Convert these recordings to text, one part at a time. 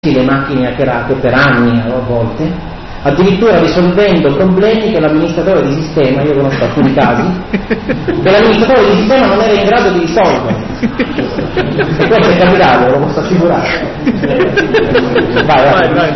le macchine hackerate per anni a volte, addirittura risolvendo problemi che l'amministratore di sistema, io conosco alcuni casi, che l'amministratore di sistema non era in grado di risolvere. E questo è capitato, lo posso assicurare. Vai.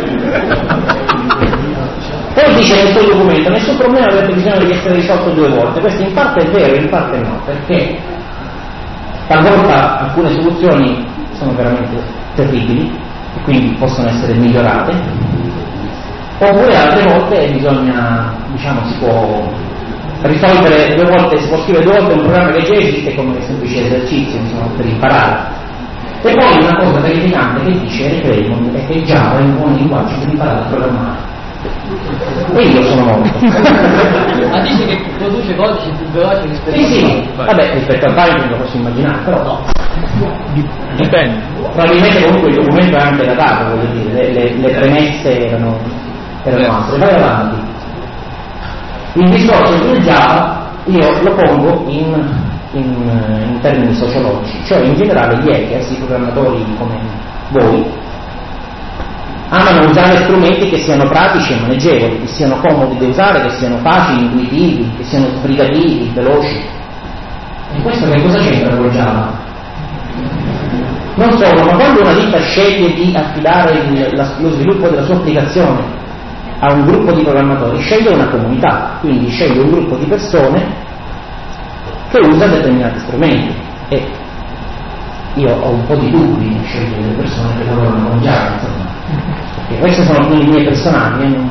Poi dice nel suo documento, nessun problema avrebbe bisogno di essere risolto 2 volte. Questo in parte è vero, in parte no, perché talvolta alcune soluzioni sono veramente terribili e quindi possono essere migliorate, oppure altre volte bisogna, si può risolvere 2 volte, si può scrivere 2 volte un programma che già esiste come semplice esercizio, per imparare. E poi una cosa terrificante che dice Eric Raymond è che Java è un buon linguaggio per imparare a programmare. E io sono morto. Ma dice che produce codice più veloce rispetto Sì, vabbè, rispetto al Python lo posso immaginare, però no. Dipende. Probabilmente comunque il documento è anche datato, voglio dire, le premesse erano altre. Vai avanti. Il discorso sul Java io lo pongo in termini sociologici, cioè in generale gli hackers, i programmatori come voi, amano usare strumenti che siano pratici e maneggevoli, che siano comodi da usare, che siano facili, intuitivi, che siano sbrigativi, veloci. E questo che cosa c'entra con Java? Non solo, ma quando una ditta sceglie di affidare lo sviluppo della sua applicazione a un gruppo di programmatori, sceglie una comunità, quindi sceglie un gruppo di persone che usa determinati strumenti. E io ho un po' di dubbi di scegliere le persone che lavorano con Java, insomma. Perché queste sono opinioni mie personali,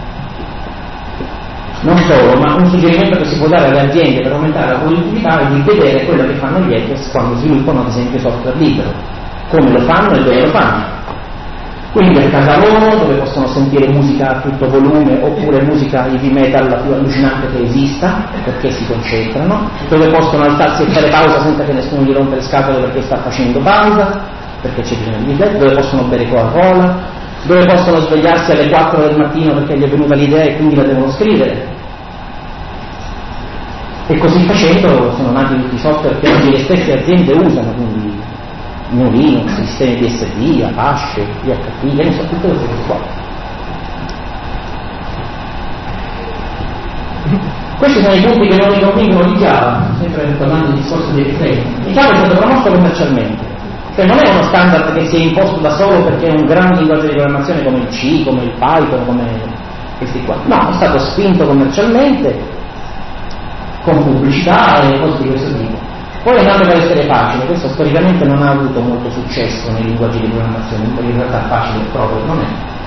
non solo, ma un suggerimento che si può dare alle aziende per aumentare la produttività è di vedere quello che fanno gli hackers quando sviluppano ad esempio software libero, come lo fanno e dove lo fanno. Quindi a casa loro, dove possono sentire musica a tutto volume oppure musica heavy metal la più allucinante che esista, perché si concentrano, dove possono alzarsi e fare pausa senza che nessuno gli rompe le scatole perché sta facendo pausa, perché c'è bisogno di riflettere, dove possono bere Coca-Cola, dove possono svegliarsi alle 4 del mattino perché gli è venuta l'idea e quindi la devono scrivere. E così facendo sono nati tutti i software che oggi le stesse aziende usano, quindi Linux, sistemi DSD, Apache, PHP, che ne so, tutte queste cose qua. Questi sono i punti che non mi convincono di Java, sempre tornando al discorso dei riflessi. Java è stato promosso commercialmente, cioè non è uno standard che si è imposto da solo perché è un grande linguaggio di programmazione come il C, come il Python, come questi qua. No, è stato spinto commercialmente con pubblicità e cose di questo tipo. Poi è nato per essere facile, questo storicamente non ha avuto molto successo nei linguaggi di programmazione, in realtà facile proprio non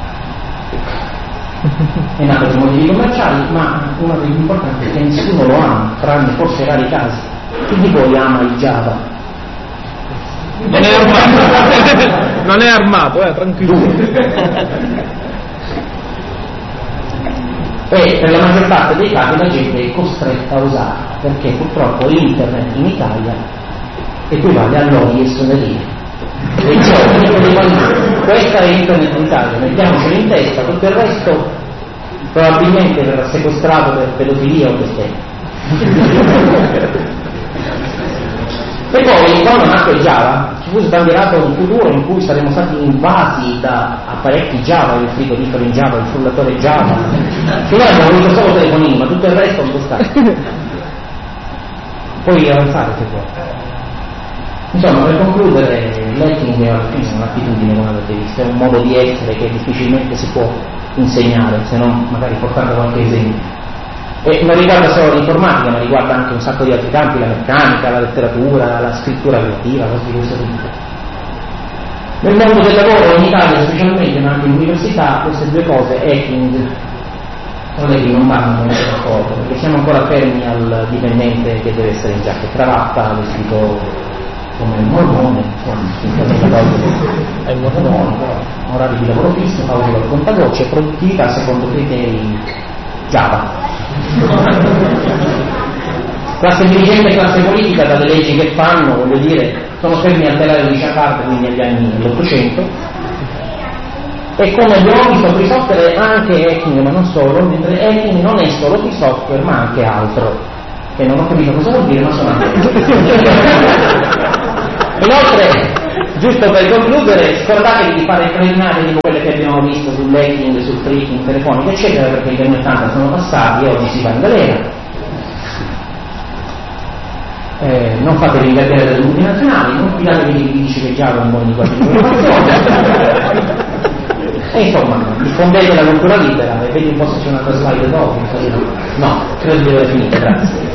è. È nato per motivi commerciali, ma uno degli importanti è che nessuno lo ama, tranne forse rari casi. Chi di voi ama il Java? Non è armato, non è armato, tranquillo. E per la maggior parte dei casi la gente è costretta a usare, perché purtroppo internet in Italia equivale a loghi e suonerie. E questa è internet in Italia, mettiamocelo in testa, tutto il resto probabilmente verrà sequestrato per pedofilia o bestemmia. E poi, quando nacque Java, ci fu sbandierato un futuro in cui saremmo stati invasi da apparecchi Java, il frigorifero in Java, il frullatore Java. Finora abbiamo avuto solo telefonini, ma tutto il resto non può stare. Puoi avanzare se vuoi. Insomma, per concludere, l'hacking è alla fine un'attitudine, come avete visto, è un modo di essere che difficilmente si può insegnare, se non magari portando qualche esempio. E non riguarda solo l'informatica, ma riguarda anche un sacco di altri campi, la meccanica, la letteratura, la scrittura creativa, cose di questo tipo. Nel mondo del lavoro in Italia specialmente, ma anche in università, queste due cose, hacking, colleghi, non vanno molto d'accordo, perché siamo ancora fermi al dipendente che deve essere in giacca e cravatta, vestito come un mormone, è un mormone, orari di lavoro fisso, pausa dal contagocce, produttività secondo criteri Java. Classe dirigente e classe politica, dalle leggi che fanno, voglio dire, sono fermi a telare di Jacquard, quindi agli anni dell'800, e come abbiamo visto free software è anche hacking, ma non solo, mentre hacking non è solo free software ma anche altro, che non ho capito cosa vuol dire, ma sono anche inoltre giusto per concludere, scordatevi di fare preliminari di quelle che abbiamo visto sull'hacking, sul tracking telefonico, eccetera, perché gli anni 80 sono passati e oggi si va in galera. Non fatevi ingaggiare dalle multinazionali, non fidatevi di chi dice che già non buoni di qualche informazione. E insomma, diffondete la cultura libera e vedi un po' se c'è un'altra slide dopo. No, credo di aver finito, grazie.